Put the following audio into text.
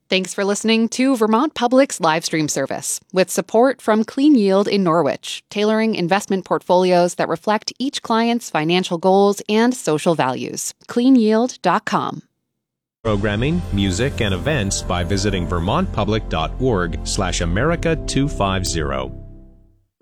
Thanks for listening to Vermont Public's live stream service, with support from Clean Yield in Norwich, tailoring investment portfolios that reflect each client's financial goals and social values. CleanYield.com. Programming, music, and events by visiting vermontpublic.org/America250.